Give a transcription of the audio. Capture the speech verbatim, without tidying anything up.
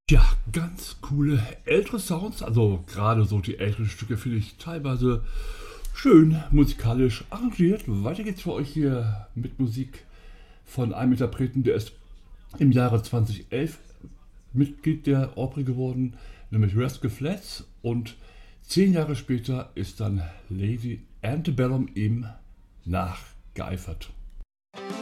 Ja, ganz coole ältere Sounds, also gerade so die älteren Stücke finde ich teilweise schön musikalisch arrangiert. Weiter geht's für euch hier mit Musik von einem Interpreten, der ist im Jahre zweitausendelf Mitglied der Opry geworden, nämlich Rascal Flatts, und zehn Jahre später ist dann Lady Antebellum ihm nachgeeifert.